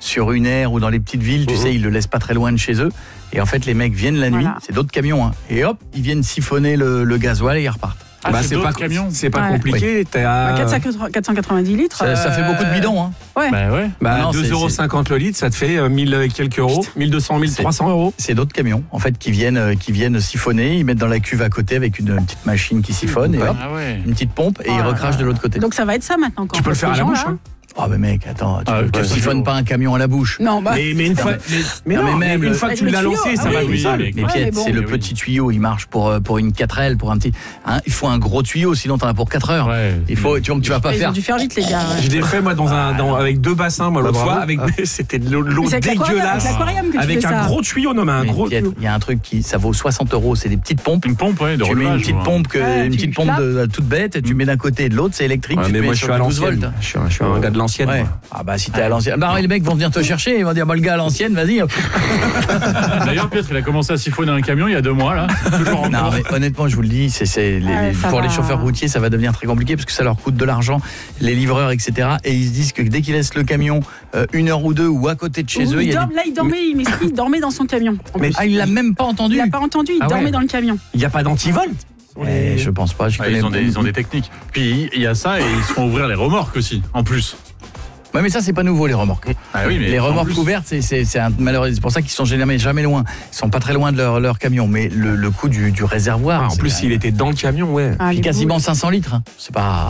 sur une aire ou dans les petites villes, tu sais, ils le laissent pas très loin de chez eux. Et en fait, les mecs viennent la nuit, c'est d'autres camions, hein, et hop, ils viennent siphonner le gasoil et ils repartent. C'est pas compliqué. T'es à 490 litres. Ça fait beaucoup de bidons. Hein. Ouais. Bah, 2,50 € le litre, ça te fait 1000 et quelques euros, 1200, 1300 euros. C'est d'autres camions, en fait, qui viennent siphonner. Ils mettent dans la cuve à côté avec une petite machine qui siphonne et hop, une petite pompe et ils recrachent de l'autre côté. Donc ça va être ça maintenant. Tu peux le faire à la bouche. Oh mais mec, attends, tu siphonnes pas un camion à la bouche. Non, bah. Mais une fois, même une fois que tu l'as lancé, ça va tout seul. Mais Piet, c'est le petit tuyau, il marche pour une 4L, pour un petit. Hein, il faut un gros tuyau, sinon t'en as pour 4 heures. Il faut, tu vas pas faire. Ils ont dû faire vite les gars. Je l'ai fait moi avec 2 bassins, moi l'autre fois, c'était de l'eau dégueulasse, avec un gros tuyau, non mais un gros. Il y a un truc ça vaut 60 €, c'est des petites pompes. Une pompe, de tu mets une petite pompe, toute bête, tu mets d'un côté et de l'autre, c'est électrique. Mais moi je suis à l'ancienne. Je suis un gars de l'ancienne. Ah bah si t'es à l'ancienne. Bah les mecs vont venir te chercher, ils vont dire le gars à l'ancienne, vas-y. D'ailleurs Pietro, il a commencé à siphonner un camion il y a 2 mois là. Non mais honnêtement je vous le dis, pour les chauffeurs routiers ça va devenir très compliqué parce que ça leur coûte de l'argent, les livreurs etc. Et ils se disent que dès qu'ils laissent le camion 1 heure ou 2 ou à côté de chez eux, il dormait dans son camion. Mais il l'a même pas entendu. Il l'a pas entendu, il dormait dans le camion. Il n'y a pas d'antivol. Je pense pas. Ils ont des techniques. Puis il y a ça et ils se font ouvrir les remorques aussi en plus. Ouais, mais ça c'est pas nouveau les remorques. Mais les remorques ouvertes, c'est un malheureux. C'est pour ça qu'ils sont jamais loin. Ils sont pas très loin de leur camion, mais le coût du réservoir. En plus, s'il était dans le camion, puis quasiment 500 litres. C'est pas.